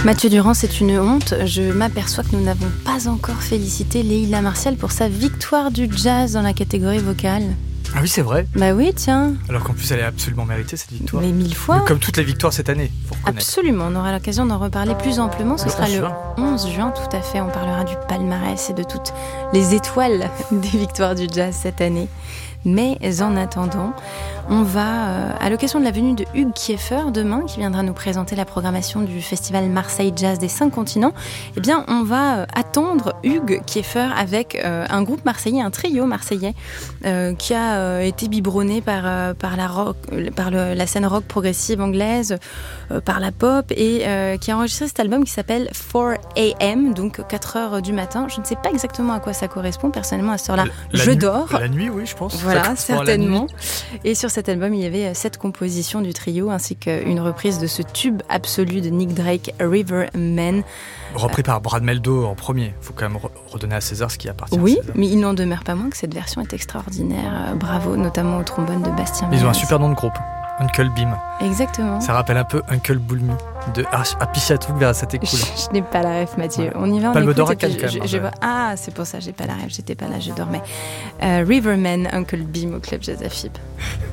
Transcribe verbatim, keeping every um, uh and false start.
Mathieu Durand, c'est une honte. Je m'aperçois que nous n'avons pas encore félicité Leïla Martial pour sa victoire du jazz dans la catégorie vocale. Ah oui, c'est vrai. Bah oui, tiens. Alors qu'en plus, elle est absolument méritée, cette victoire. Mais mille fois. Mais comme toutes les victoires cette année, faut reconnaître. Absolument, on aura l'occasion d'en reparler plus amplement. Ce Le sera onze le juin. onze juin, tout à fait. On parlera du palmarès et de toutes les étoiles des victoires du jazz cette année. Mais en attendant, on va, euh, à l'occasion de la venue de Hugues Kieffer demain, qui viendra nous présenter la programmation du festival Marseille Jazz des cinq continents, eh bien, on va euh, attendre Hugues Kieffer avec euh, un groupe marseillais, un trio marseillais, euh, qui a euh, été biberonné par, euh, par, la, rock, par le, la scène rock progressive anglaise, euh, par la pop, et euh, qui a enregistré cet album qui s'appelle four a.m., donc quatre heures du matin. Je ne sais pas exactement à quoi ça correspond. Personnellement, à cette heure-là, La je nuit- dors. La nuit, oui, je pense. Voilà, Ça correspond à la certainement. nuit. Et sur cet album, il y avait sept compositions du trio, ainsi qu'une reprise de ce tube absolu de Nick Drake, Riverman. Repris par Brad Meldo en premier. Faut quand même re- redonner à César ce qui appartient Oui, à César. mais il n'en demeure pas moins que cette version est extraordinaire. Euh, Bravo, notamment au trombone de Bastien Ils ont un Ménez. super nom de groupe. Uncle Beam. Exactement. Ça rappelle un peu Uncle Boulmy de Apichatou vers cette Je, écoule. je n'ai pas la ref, Mathieu. Voilà. On y va, on Palme écoute, d'Or à et puis Cannes, je- quand je- même, je hein, vois- Ah, c'est pour ça, j'ai pas la ref, j'étais pas là, je dormais. Euh, Riverman, Uncle Beam au Club Jazz A F I B.